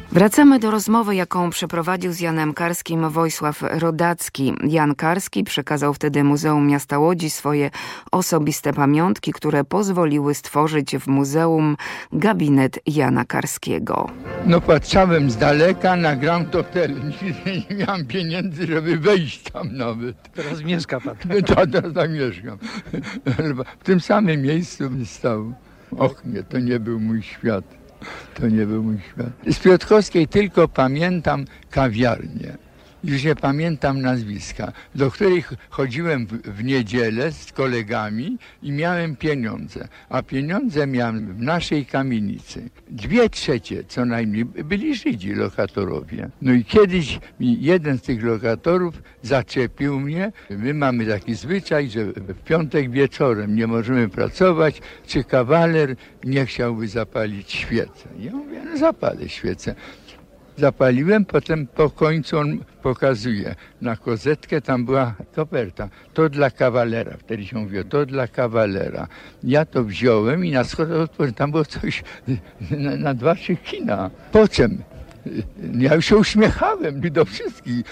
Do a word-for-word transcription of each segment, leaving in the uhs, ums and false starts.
Wracamy do rozmowy, jaką przeprowadził z Janem Karskim Wojsław Rodacki. Jan Karski przekazał wtedy Muzeum Miasta Łodzi swoje osobiste pamiątki, które pozwoliły stworzyć w muzeum gabinet Jana Karskiego. No patrzałem z daleka na Grand Hotel. Nie miałem pieniędzy, żeby wejść tam nawet. Teraz mieszka pan. Ja teraz tam mieszkam. W tym samym miejscu bym stał. Och nie, to nie był mój świat. To nie był mój świat. Z Piotrkowskiej tylko pamiętam kawiarnię. Już nie pamiętam nazwiska, do których chodziłem w, w niedzielę z kolegami i miałem pieniądze. A pieniądze miałem w naszej kamienicy. Dwie trzecie co najmniej byli Żydzi, lokatorowie. No i kiedyś jeden z tych lokatorów zaczepił mnie. My mamy taki zwyczaj, że w piątek wieczorem nie możemy pracować, czy kawaler nie chciałby zapalić świecę. Ja mówię, no zapalę świecę. Zapaliłem, potem po końcu on pokazuje na kozetkę, tam była koperta. To dla kawalera, wtedy się mówiło, to dla kawalera. Ja to wziąłem i na schodach otworzyłem, tam było coś na, na dwa, trzy kina. Po czym ja już się uśmiechałem do wszystkich.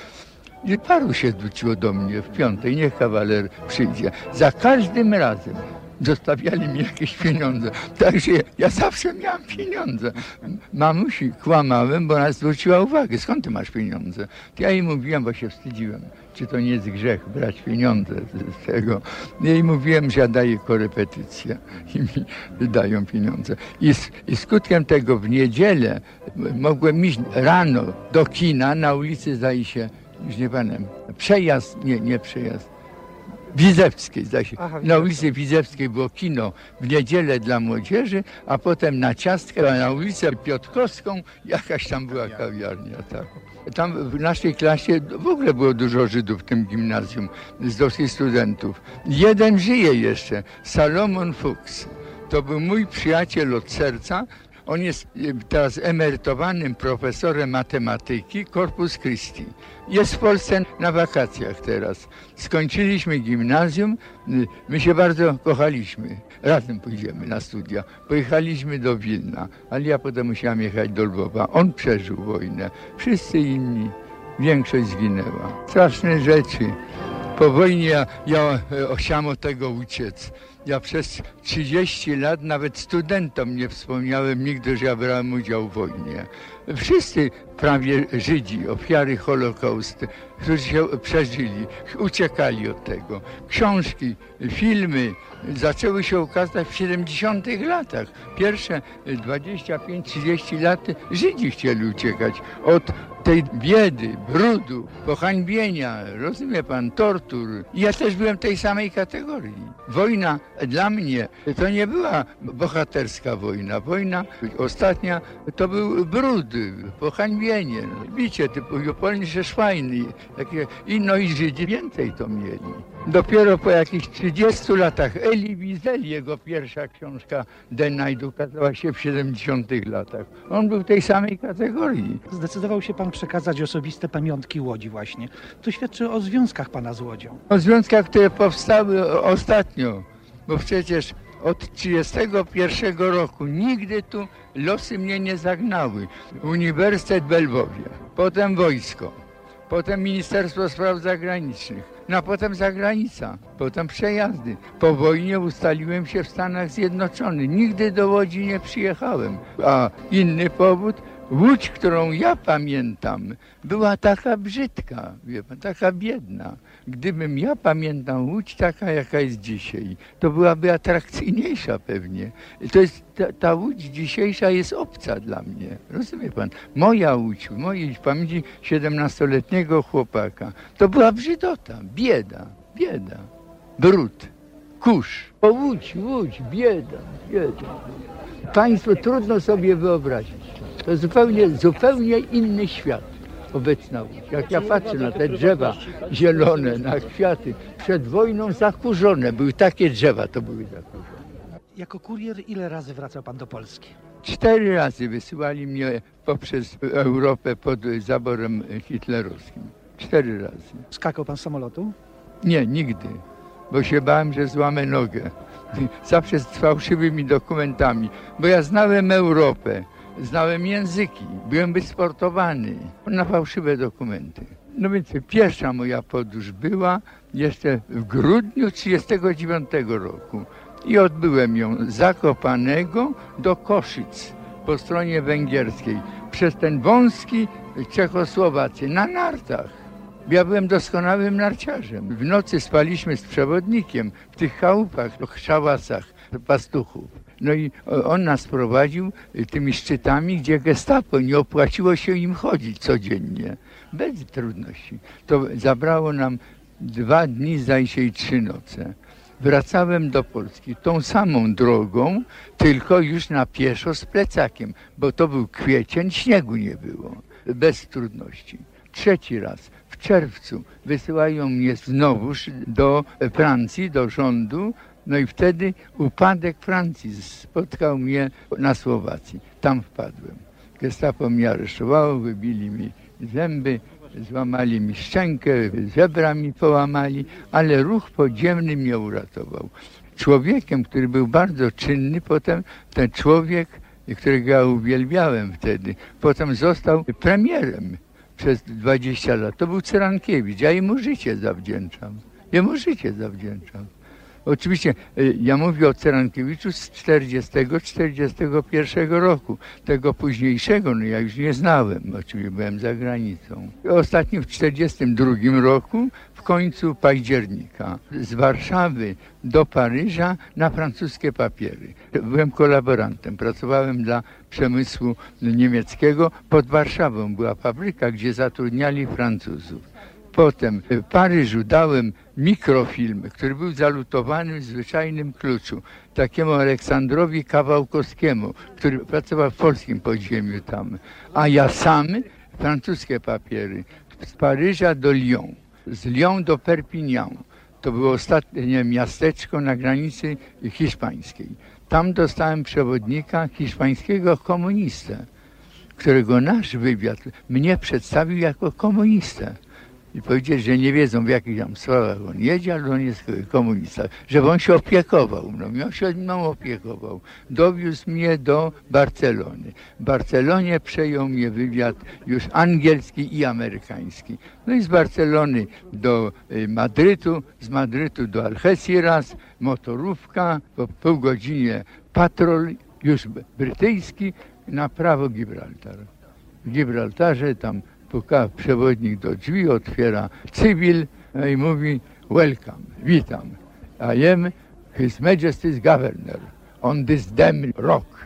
I paru się zwróciło do mnie w piątek, niech kawaler przyjdzie. Za każdym razem zostawiali mi jakieś pieniądze. Także ja zawsze miałem pieniądze. Mamusi kłamałem, bo ona zwróciła uwagę. Skąd ty masz pieniądze? To ja jej mówiłem, bo się wstydziłem. Czy to nie jest grzech brać pieniądze z tego? Ja jej mówiłem, że ja daję korepetycję i mi dają pieniądze. I, I skutkiem tego w niedzielę mogłem iść rano do kina na ulicy, zdaje się, już nie pamiętam, przejazd, nie, nie przejazd, Widzewskiej, zdaje się. Aha, na ulicy Widzewskiej było kino w niedzielę dla młodzieży, a potem na Ciastkę, a na ulicę Piotrkowską jakaś tam była kawiarnia. Tak. Tam w naszej klasie w ogóle było dużo Żydów w tym gimnazjum, z dosyć studentów. Jeden żyje jeszcze, Salomon Fuchs. To był mój przyjaciel od serca. On jest teraz emerytowanym profesorem matematyki Corpus Christi. Jest w Polsce na wakacjach teraz. Skończyliśmy gimnazjum, my się bardzo kochaliśmy. Razem pójdziemy na studia. Pojechaliśmy do Wilna, ale ja potem musiałem jechać do Lwowa. On przeżył wojnę. Wszyscy inni, większość zginęła. Straszne rzeczy. Po wojnie ja, ja chciałem od tego uciec. Ja przez trzydzieści lat nawet studentom nie wspomniałem nigdy, że ja brałem udział w wojnie. Wszyscy prawie Żydzi, ofiary Holokaustu, którzy się przeżyli, uciekali od tego. Książki, filmy zaczęły się ukazać w siedemdziesiątych latach. Pierwsze dwadzieścia pięć trzydzieści lat Żydzi chcieli uciekać od tej biedy, brudu, pohańbienia, rozumie pan, tortur. I ja też byłem tej samej kategorii. Wojna dla mnie to nie była bohaterska wojna. Wojna ostatnia to był brud, pohańbienie, bicie typu polnische Schweiny. I no i Żydzi więcej to mieli. Dopiero po jakichś trzydziestu latach Elie Wiesel, jego pierwsza książka The Night ukazała się w siedemdziesiątych latach. On był w tej samej kategorii. Zdecydował się pan przekazać osobiste pamiątki Łodzi właśnie. To świadczy o związkach pana z Łodzią. O związkach, które powstały ostatnio, bo przecież od trzydziestego pierwszego roku nigdy tu losy mnie nie zagnały. Uniwersytet w Lwowie, potem wojsko, potem Ministerstwo Spraw Zagranicznych, no a potem zagranica, potem przejazdy. Po wojnie ustaliłem się w Stanach Zjednoczonych. Nigdy do Łodzi nie przyjechałem. A inny powód, Łódź, którą ja pamiętam, była taka brzydka, wie pan, taka biedna. Gdybym ja pamiętał Łódź taka, jaka jest dzisiaj, to byłaby atrakcyjniejsza pewnie. To jest, ta, ta Łódź dzisiejsza jest obca dla mnie, rozumie pan? Moja Łódź, w mojej pamięci siedemnastoletniego chłopaka, to była brzydota, bieda, bieda, brud, kurz. O Łódź, Łódź, bieda, bieda. Państwo trudno sobie wyobrazić. To zupełnie, zupełnie inny świat, obecna Łódź. Jak ja patrzę na te drzewa zielone, na kwiaty, przed wojną zakurzone, były takie drzewa, to były zakurzone. Jako kurier ile razy wracał pan do Polski? Cztery razy wysyłali mnie poprzez Europę pod zaborem hitlerowskim. Cztery razy. Skakał pan z samolotu? Nie, nigdy, bo się bałem, że złamę nogę. Zawsze z fałszywymi dokumentami, bo ja znałem Europę. znałem języki, byłem wysportowany na fałszywe dokumenty. No więc pierwsza moja podróż była jeszcze w grudniu trzydziestego dziewiątego roku i odbyłem ją z Zakopanego do Koszyc po stronie węgierskiej, przez ten wąski Czechosłowację, na nartach. Ja byłem doskonałym narciarzem. W nocy spaliśmy z przewodnikiem w tych chałupach, w szałasach pastuchów. No i on nas prowadził tymi szczytami, gdzie gestapo nie opłaciło się im chodzić codziennie. Bez trudności. To zabrało nam dwa dni, zdaje się, i trzy noce. Wracałem do Polski tą samą drogą, tylko już na pieszo z plecakiem, bo to był kwiecień, śniegu nie było. Bez trudności. Trzeci raz, w czerwcu, wysyłają mnie znowuż do Francji, do rządu. No i wtedy upadek Francji spotkał mnie na Słowacji. Tam wpadłem. Gestapo mnie aresztowało, wybili mi zęby, złamali mi szczękę, żebra mi połamali, ale ruch podziemny mnie uratował. Człowiekiem, który był bardzo czynny, potem ten człowiek, którego ja uwielbiałem wtedy, potem został premierem przez dwadzieścia lat. To był Cyrankiewicz. Ja jemu życie zawdzięczam. Jemu życie zawdzięczam. Oczywiście ja mówię o Cyrankiewiczu z czterdziestego czterdziestego pierwszego roku. Tego późniejszego no ja już nie znałem, oczywiście byłem za granicą. Ostatnio w czterdziestym drugim roku, w końcu października, z Warszawy do Paryża na francuskie papiery. Byłem kolaborantem, pracowałem dla przemysłu niemieckiego. Pod Warszawą była fabryka, gdzie zatrudniali Francuzów. Potem w Paryżu dałem mikrofilm, który był zalutowany w zwyczajnym kluczu, takiemu Aleksandrowi Kawałkowskiemu, który pracował w polskim podziemiu tam. A ja sam francuskie papiery z Paryża do Lyon, z Lyon do Perpignan. To było ostatnie miasteczko na granicy hiszpańskiej. Tam dostałem przewodnika hiszpańskiego komunistę, którego nasz wywiad mnie przedstawił jako komunistę. I powiedzieli, że nie wiedzą, w jakich tam sprawach on jedzie, ale on jest komunista. Żeby on się opiekował mną. On się mną opiekował. Dowiózł mnie do Barcelony. W Barcelonie przejął mnie wywiad już angielski i amerykański. No i z Barcelony do Madrytu, z Madrytu do Algeciras, motorówka, po pół godzinie patrol już brytyjski na prawo Gibraltar. W Gibraltarze tam puka przewodnik do drzwi, otwiera cywil no i mówi welcome, witam. I am His Majesty's Governor on this damn rock.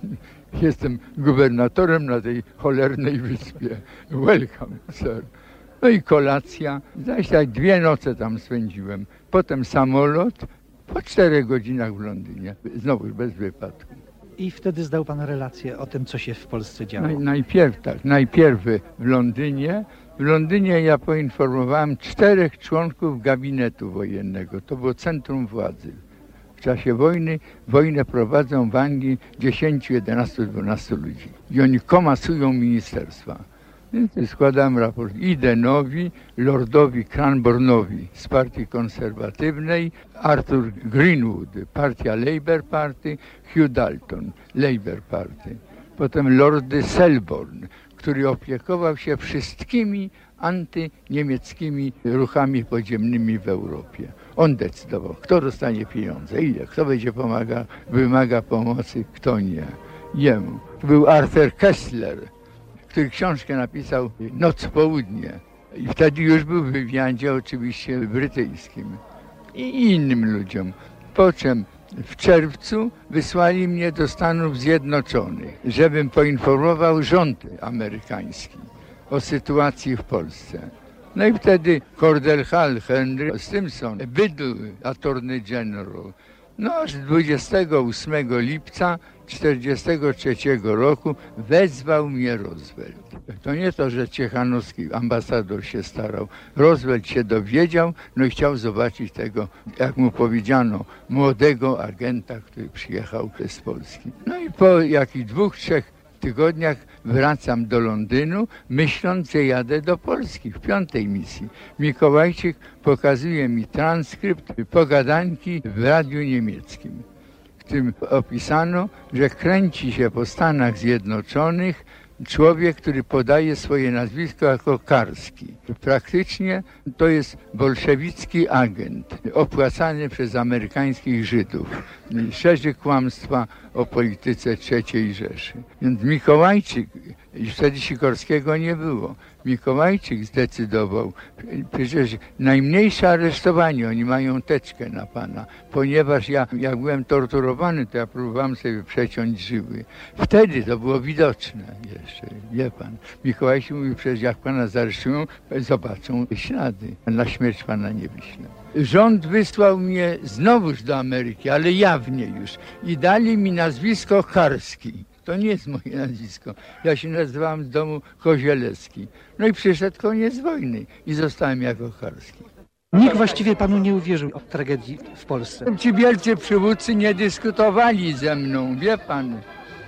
Jestem gubernatorem na tej cholernej wyspie. Welcome, sir. No i kolacja. Zresztą dwie noce tam spędziłem. Potem samolot po czterech godzinach w Londynie. Znowu bez wypadku. I wtedy zdał pan relację o tym, co się w Polsce działo. Naj, najpierw tak, najpierw w Londynie. W Londynie ja poinformowałem czterech członków gabinetu wojennego. To było centrum władzy. W czasie wojny, wojnę prowadzą w Anglii dziesięć, jedenaście, dwanaście ludzi. I oni komasują ministerstwa. Więc składałem raport Edenowi, Lordowi Cranbornowi z partii konserwatywnej, Arthur Greenwood, partia Labour Party, Hugh Dalton, Labour Party. Potem Lord Selborne, który opiekował się wszystkimi antyniemieckimi ruchami podziemnymi w Europie. On decydował, kto dostanie pieniądze, ile, kto będzie pomaga, wymaga pomocy, kto nie. Jemu. Był Arthur Kessler, który książkę napisał Noc Południe. I wtedy już był w wywiadzie oczywiście brytyjskim i innym ludziom. Po czym w czerwcu wysłali mnie do Stanów Zjednoczonych, żebym poinformował rząd amerykański o sytuacji w Polsce. No i wtedy Cordell Hull, Henry Stimson, Biddle, Attorney General. No aż dwudziestego ósmego lipca czterdziestego trzeciego roku wezwał mnie Roosevelt. To nie to, że Ciechanowski ambasador się starał. Roosevelt się dowiedział, no i chciał zobaczyć tego, jak mu powiedziano, młodego agenta, który przyjechał z Polski. No i po jakichś dwóch, trzech tygodniach wracam do Londynu, myśląc, że jadę do Polski w piątej misji. Mikołajczyk pokazuje mi transkrypt pogadanki w radiu niemieckim. tym opisano, że kręci się po Stanach Zjednoczonych człowiek, który podaje swoje nazwisko jako Karski. Praktycznie to jest bolszewicki agent opłacany przez amerykańskich Żydów. Szerzy kłamstwa o polityce trzeciej Rzeszy. Więc Mikołajczyk, wtedy Sikorskiego nie było, Mikołajczyk zdecydował, przecież najmniejsze aresztowanie, oni mają teczkę na pana, ponieważ ja, jak byłem torturowany, to ja próbowałem sobie przeciąć żyły. Wtedy to było widoczne jeszcze, wie pan. Mikołajczyk mówił, przecież jak pana zaresztują, zobaczą ślady, na śmierć pana nie wyślę. Rząd wysłał mnie znowuż do Ameryki, ale jawnie już i dali mi nazwisko Karski. To nie jest moje nazwisko. Ja się nazywałem z domu Kozielewski. No i przyszedł koniec wojny i zostałem jako Karski. Nikt właściwie panu nie uwierzył o tragedii w Polsce. Ci wielcy przywódcy nie dyskutowali ze mną, wie pan.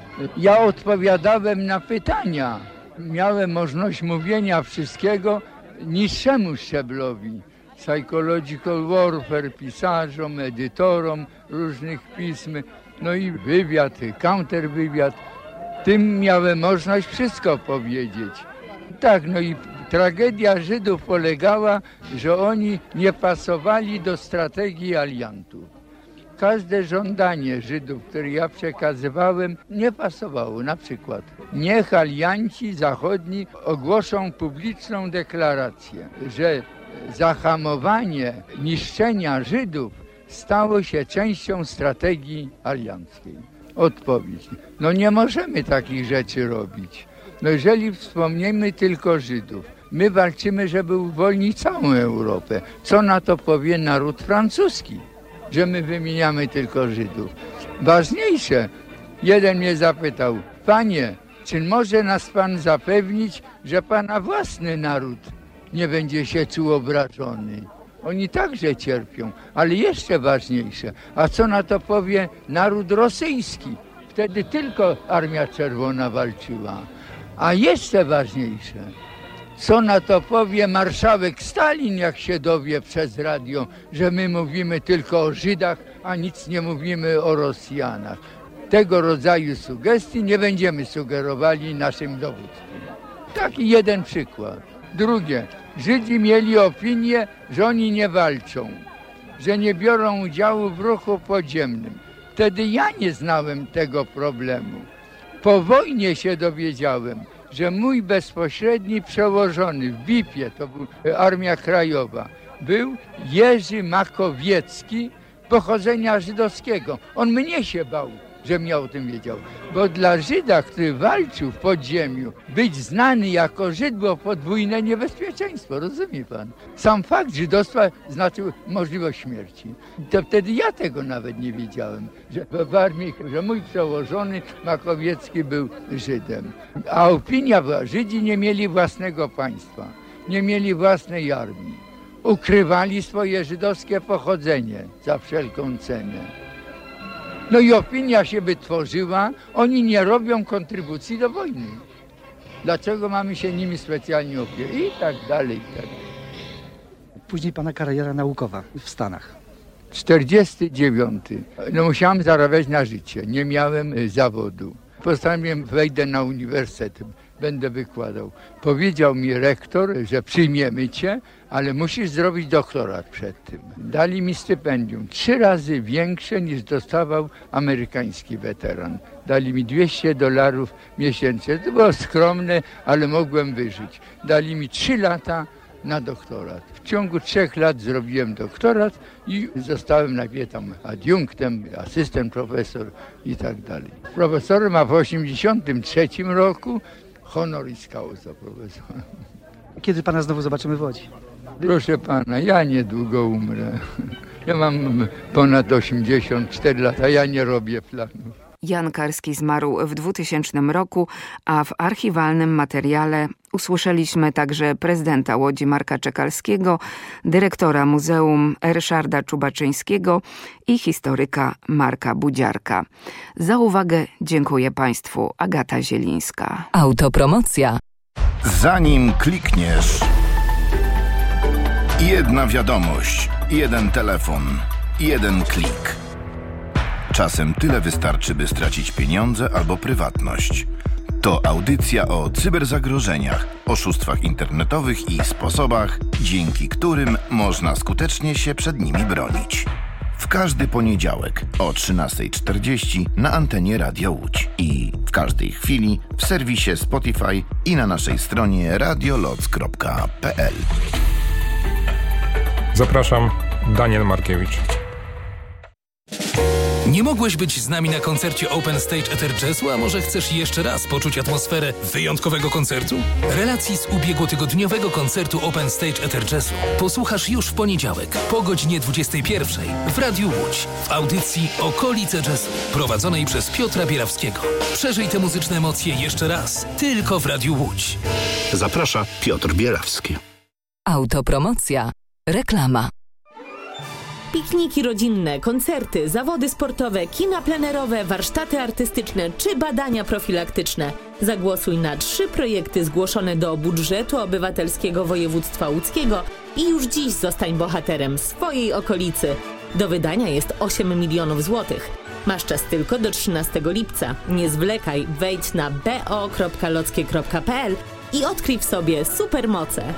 Ja odpowiadałem na pytania. Miałem możliwość mówienia wszystkiego niższemu szczeblowi. Psychological warfare, pisarzom, edytorom różnych pism, no i wywiad, counterwywiad. Tym miałem możliwość wszystko powiedzieć. Tak, no i tragedia Żydów polegała, że oni nie pasowali do strategii aliantów. Każde żądanie Żydów, które ja przekazywałem, nie pasowało. Na przykład, niech alianci zachodni ogłoszą publiczną deklarację, że zahamowanie niszczenia Żydów stało się częścią strategii alianckiej. Odpowiedź. No nie możemy takich rzeczy robić. No jeżeli wspomniemy tylko Żydów, my walczymy, żeby uwolnić całą Europę. Co na to powie naród francuski, że my wymieniamy tylko Żydów? Ważniejsze, jeden mnie zapytał, panie, czy może nas pan zapewnić, że pana własny naród nie będzie się czuł obrażony? Oni także cierpią, ale jeszcze ważniejsze, a co na to powie naród rosyjski? Wtedy tylko Armia Czerwona walczyła. A jeszcze ważniejsze, co na to powie marszałek Stalin, jak się dowie przez radio, że my mówimy tylko o Żydach, a nic nie mówimy o Rosjanach. Tego rodzaju sugestii nie będziemy sugerowali naszym dowódcom. Taki jeden przykład. Drugie, Żydzi mieli opinię, że oni nie walczą, że nie biorą udziału w ruchu podziemnym. Wtedy ja nie znałem tego problemu. Po wojnie się dowiedziałem, że mój bezpośredni przełożony w B I P-ie, to była Armia Krajowa, był Jerzy Makowiecki, pochodzenia żydowskiego. On mnie się bał, żebym ja o tym wiedział. Bo dla Żyda, który walczył w podziemiu, być znany jako Żyd było podwójne niebezpieczeństwo, rozumie pan? Sam fakt żydostwa znaczył możliwość śmierci. To wtedy ja tego nawet nie wiedziałem, że w armii, że mój przełożony Makowiecki był Żydem. A opinia była, Żydzi nie mieli własnego państwa, nie mieli własnej armii. Ukrywali swoje żydowskie pochodzenie za wszelką cenę. No i opinia się wytworzyła, oni nie robią kontrybucji do wojny. Dlaczego mamy się nimi specjalnie opierać? I tak dalej, i tak dalej. Później pana kariera naukowa w Stanach. czterdziesty dziewiąty. No musiałem zarabiać na życie, nie miałem y, zawodu. Postanowiłem, wejdę na uniwersytet, będę wykładał. Powiedział mi rektor, że przyjmiemy cię, ale musisz zrobić doktorat przed tym. Dali mi stypendium, trzy razy większe niż dostawał amerykański weteran. Dali mi dwieście dolarów miesięcznie. To było skromne, ale mogłem wyżyć. Dali mi trzy lata na doktorat. W ciągu trzech lat zrobiłem doktorat i zostałem najpierw tam adiunktem, asystent profesor i tak dalej. Profesor ma w osiemdziesiątym trzecim roku honoris causa profesora. Kiedy pana znowu zobaczymy w Łodzi? Proszę pana, ja niedługo umrę. Ja mam ponad osiemdziesiąt cztery lata, ja nie robię planów. Jan Karski zmarł w dwutysięcznym roku, a w archiwalnym materiale usłyszeliśmy także prezydenta Łodzi Marka Czekalskiego, dyrektora Muzeum Ryszarda Czubaczyńskiego i historyka Marka Budziarka. Za uwagę dziękuję Państwu. Agata Zielińska. Autopromocja. Zanim klikniesz, jedna wiadomość, jeden telefon, jeden klik. Czasem tyle wystarczy, by stracić pieniądze albo prywatność. To audycja o cyberzagrożeniach, oszustwach internetowych i sposobach, dzięki którym można skutecznie się przed nimi bronić. W każdy poniedziałek o trzynasta czterdzieści na antenie Radia Łódź i w każdej chwili w serwisie Spotify i na naszej stronie radioloc kropka p l. Zapraszam, Daniel Markiewicz. Nie mogłeś być z nami na koncercie Open Stage Ether Jazzu, a może chcesz jeszcze raz poczuć atmosferę wyjątkowego koncertu? Relacji z ubiegłotygodniowego koncertu Open Stage Ether Jazzu posłuchasz już w poniedziałek po godzinie dwudziestej pierwszej w Radiu Łódź w audycji Okolice Jazzu prowadzonej przez Piotra Bielawskiego. Przeżyj te muzyczne emocje jeszcze raz, tylko w Radiu Łódź. Zaprasza Piotr Bielawski. Autopromocja. Reklama. Pikniki rodzinne, koncerty, zawody sportowe, kina plenerowe, warsztaty artystyczne czy badania profilaktyczne. Zagłosuj na trzy projekty zgłoszone do budżetu obywatelskiego województwa łódzkiego i już dziś zostań bohaterem swojej okolicy. Do wydania jest osiem milionów złotych. Masz czas tylko do trzynastego lipca. Nie zwlekaj, wejdź na b o kropka lockie kropka p l i odkryj w sobie supermoce.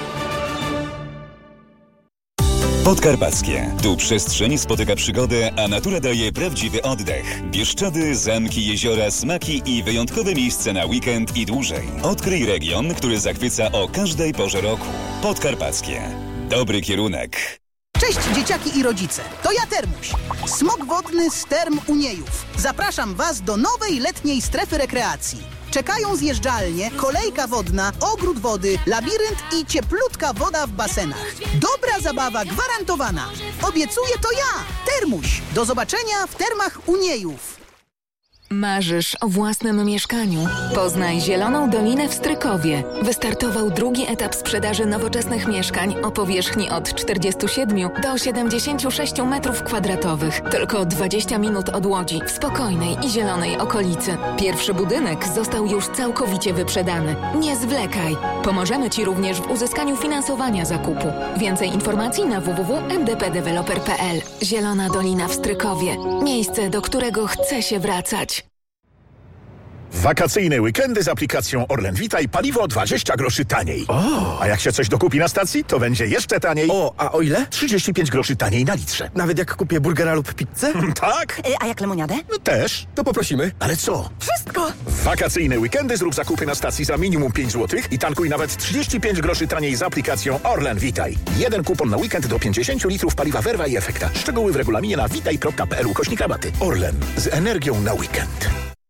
Podkarpackie. Tu przestrzeń spotyka przygodę, a natura daje prawdziwy oddech. Bieszczady, zamki, jeziora, smaki i wyjątkowe miejsce na weekend i dłużej. Odkryj region, który zachwyca o każdej porze roku. Podkarpackie. Dobry kierunek. Cześć dzieciaki i rodzice, to ja Termuś, smok wodny z Term Uniejów. Zapraszam Was do nowej letniej strefy rekreacji. Czekają zjeżdżalnie, kolejka wodna, ogród wody, labirynt i cieplutka woda w basenach. Dobra zabawa gwarantowana. Obiecuję to ja, Termuś. Do zobaczenia w Termach Uniejów. Marzysz o własnym mieszkaniu? Poznaj Zieloną Dolinę w Strykowie. Wystartował drugi etap sprzedaży nowoczesnych mieszkań o powierzchni od czterdziestu siedmiu do siedemdziesięciu sześciu metrów kwadratowych. Tylko dwadzieścia minut od Łodzi, w spokojnej i zielonej okolicy. Pierwszy budynek został już całkowicie wyprzedany. Nie zwlekaj. Pomożemy Ci również w uzyskaniu finansowania zakupu. Więcej informacji na w w w kropka m d p developer kropka p l. Zielona Dolina w Strykowie. Miejsce, do którego chce się wracać. Wakacyjne weekendy z aplikacją Orlen Witaj, paliwo dwadzieścia groszy taniej. O! A jak się coś dokupi na stacji, to będzie jeszcze taniej. O, a o ile? trzydzieści pięć groszy taniej na litrze. Nawet jak kupię burgera lub pizzę? Tak? E, a jak lemoniadę? No też. To poprosimy. Ale co? Wszystko! W wakacyjne weekendy zrób zakupy na stacji za minimum pięć złotych i tankuj nawet trzydzieści pięć groszy taniej z aplikacją Orlen Witaj. Jeden kupon na weekend do pięćdziesięciu litrów paliwa Verva i Efekta. Szczegóły w regulaminie na witaj kropka p l ukośnik rabaty. Orlen. Z energią na weekend.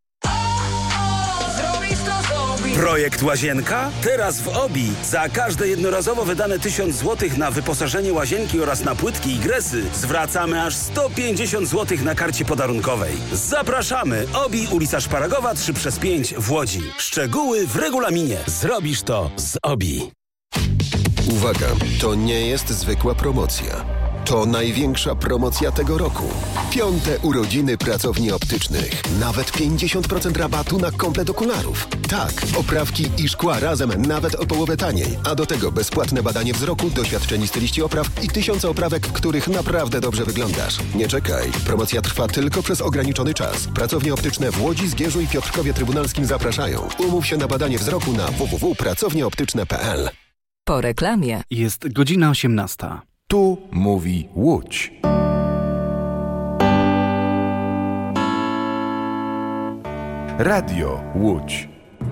Projekt Łazienka? Teraz w Obi. Za każde jednorazowo wydane tysiąc złotych na wyposażenie łazienki oraz na płytki i gresy zwracamy aż sto pięćdziesiąt złotych na karcie podarunkowej. Zapraszamy! Obi, ulica Szparagowa trzy przez pięć w Łodzi. Szczegóły w regulaminie. Zrobisz to z Obi. Uwaga, to nie jest zwykła promocja. To największa promocja tego roku. Piąte urodziny pracowni optycznych. Nawet pięćdziesiąt procent rabatu na komplet okularów. Tak, oprawki i szkła razem nawet o połowę taniej. A do tego bezpłatne badanie wzroku, doświadczeni styliści opraw i tysiące oprawek, w których naprawdę dobrze wyglądasz. Nie czekaj. Promocja trwa tylko przez ograniczony czas. Pracownie optyczne w Łodzi, Zgierzu i Piotrkowie Trybunalskim zapraszają. Umów się na badanie wzroku na w w w kropka pracownie optyczne kropka p l. Po reklamie. Jest godzina osiemnasta. Tu mówi Łódź. Radio Łódź.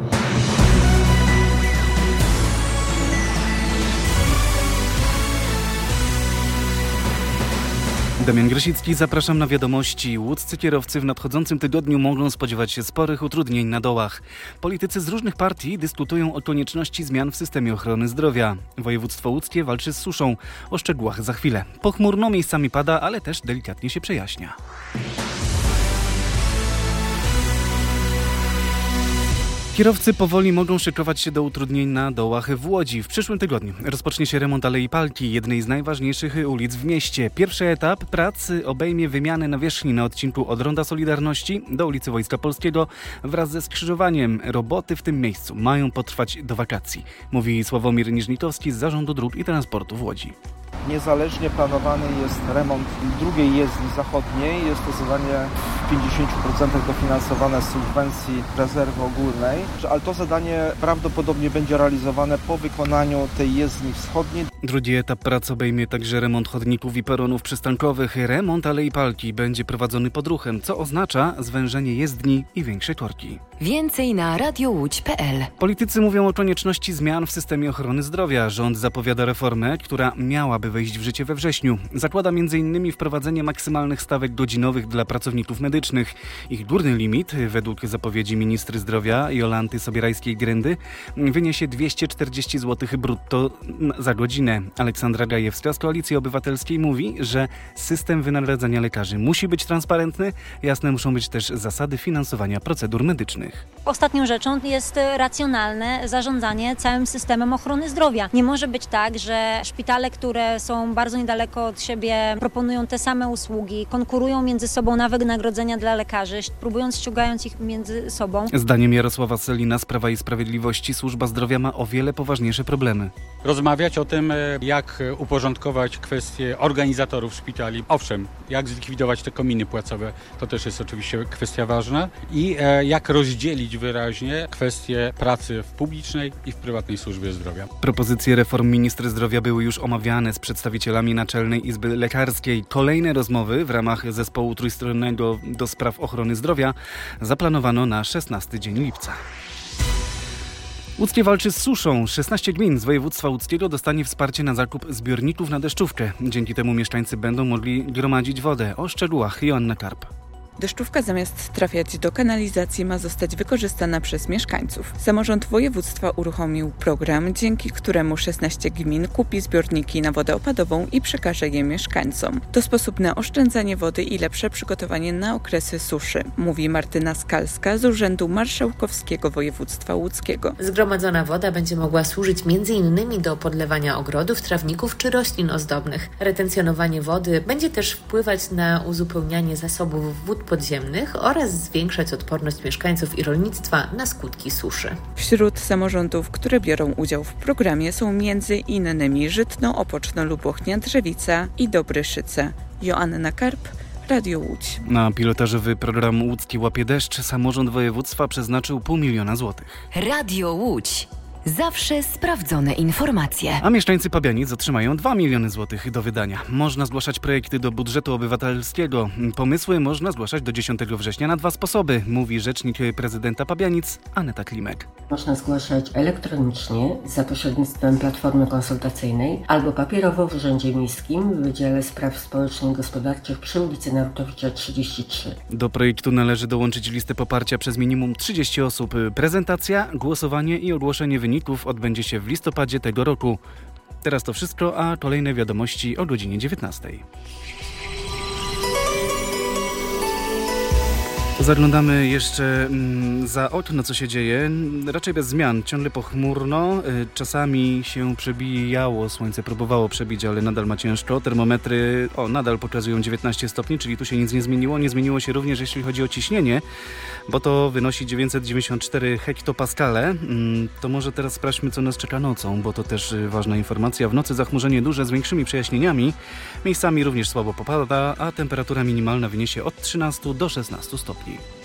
Damian Grysicki, zapraszam na wiadomości. Łódzcy kierowcy w nadchodzącym tygodniu mogą spodziewać się sporych utrudnień na dołach. Politycy z różnych partii dyskutują o konieczności zmian w systemie ochrony zdrowia. Województwo łódzkie walczy z suszą. O szczegółach za chwilę. Pochmurno miejscami pada, ale też delikatnie się przejaśnia. Kierowcy powoli mogą szykować się do utrudnień na dołach w Łodzi. W przyszłym tygodniu rozpocznie się remont Alei Palki, jednej z najważniejszych ulic w mieście. Pierwszy etap pracy obejmie wymianę nawierzchni na odcinku od Ronda Solidarności do ulicy Wojska Polskiego wraz ze skrzyżowaniem. Roboty w tym miejscu mają potrwać do wakacji, mówi Sławomir Niżnikowski z Zarządu Dróg i Transportu w Łodzi. Niezależnie planowany jest remont drugiej jezdni zachodniej. Jest to zadanie w pięćdziesięciu procentach dofinansowane z subwencji rezerwy ogólnej, ale to zadanie prawdopodobnie będzie realizowane po wykonaniu tej jezdni wschodniej. Drugi etap prac obejmie także remont chodników i peronów przystankowych. Remont Alei Palki będzie prowadzony pod ruchem, co oznacza zwężenie jezdni i większe korki. Więcej na radio łódź kropka p l. Politycy mówią o konieczności zmian w systemie ochrony zdrowia. Rząd zapowiada reformę, która miałaby wejść w życie we wrześniu. Zakłada między innymi wprowadzenie maksymalnych stawek godzinowych dla pracowników medycznych. Ich górny limit, według zapowiedzi ministry zdrowia Jolanty Sobierajskiej-Grędy, wyniesie dwieście czterdzieści złotych brutto za godzinę. Aleksandra Gajewska z Koalicji Obywatelskiej mówi, że system wynagradzania lekarzy musi być transparentny. Jasne muszą być też zasady finansowania procedur medycznych. Ostatnią rzeczą jest racjonalne zarządzanie całym systemem ochrony zdrowia. Nie może być tak, że szpitale, które są bardzo niedaleko od siebie, proponują te same usługi, konkurują między sobą na wynagrodzenia dla lekarzy, próbując ściągając ich między sobą. Zdaniem Jarosława Sellina z Prawa i Sprawiedliwości służba zdrowia ma o wiele poważniejsze problemy. Rozmawiać o tym, jak uporządkować kwestie organizatorów szpitali. Owszem, jak zlikwidować te kominy płacowe, to też jest oczywiście kwestia ważna. I jak rozdzielić wyraźnie kwestie pracy w publicznej i w prywatnej służbie zdrowia. Propozycje reform ministry zdrowia były już omawiane z przedstawicielami Naczelnej Izby Lekarskiej. Kolejne rozmowy w ramach zespołu trójstronnego do spraw ochrony zdrowia zaplanowano na szesnasty dzień lipca. Łódzkie walczy z suszą. szesnaście gmin z województwa łódzkiego dostanie wsparcie na zakup zbiorników na deszczówkę. Dzięki temu mieszkańcy będą mogli gromadzić wodę. O szczegółach Joanna Karp. Deszczówka zamiast trafiać do kanalizacji ma zostać wykorzystana przez mieszkańców. Samorząd województwa uruchomił program, dzięki któremu szesnaście gmin kupi zbiorniki na wodę opadową i przekaże je mieszkańcom. To sposób na oszczędzanie wody i lepsze przygotowanie na okresy suszy, mówi Martyna Skalska z Urzędu Marszałkowskiego Województwa Łódzkiego. Zgromadzona woda będzie mogła służyć między innymi do podlewania ogrodów, trawników czy roślin ozdobnych. Retencjonowanie wody będzie też wpływać na uzupełnianie zasobów wód podziemnych oraz zwiększać odporność mieszkańców i rolnictwa na skutki suszy. Wśród samorządów, które biorą udział w programie są między innymi Żytno, Opoczno, Lubochnia, Drzewica i Dobryszyce. Joanna Karp, Radio Łódź. Na pilotażowy program Łódzki łapie deszcz samorząd województwa przeznaczył pół miliona złotych. Radio Łódź. Zawsze sprawdzone informacje. A mieszkańcy Pabianic otrzymają dwa miliony złotych do wydania. Można zgłaszać projekty do budżetu obywatelskiego. Pomysły można zgłaszać do dziesiątego września na dwa sposoby, mówi rzecznik prezydenta Pabianic Aneta Klimek. Można zgłaszać elektronicznie za pośrednictwem platformy konsultacyjnej albo papierowo w Urzędzie Miejskim w Wydziale Spraw Społecznych i Gospodarczych przy ulicy Narutowicza trzydzieści trzy. Do projektu należy dołączyć listę poparcia przez minimum trzydzieści osób. Prezentacja, głosowanie i ogłoszenie wyników Wyników odbędzie się w listopadzie tego roku. Teraz to wszystko, a kolejne wiadomości o godzinie dziewiętnastej. Zaglądamy jeszcze mm, za okno, co się dzieje. Raczej bez zmian, ciągle pochmurno. Czasami się przebijało, słońce próbowało przebić, ale nadal ma ciężko. Termometry o, nadal pokazują dziewiętnaście stopni, czyli tu się nic nie zmieniło. Nie zmieniło się również, jeśli chodzi o ciśnienie, bo to wynosi dziewięćset dziewięćdziesiąt cztery hektopaskale. To może teraz sprawdźmy, co nas czeka nocą, bo to też ważna informacja. W nocy zachmurzenie duże z większymi przejaśnieniami. Miejscami również słabo popada, a temperatura minimalna wyniesie od trzynastu do szesnastu stopni.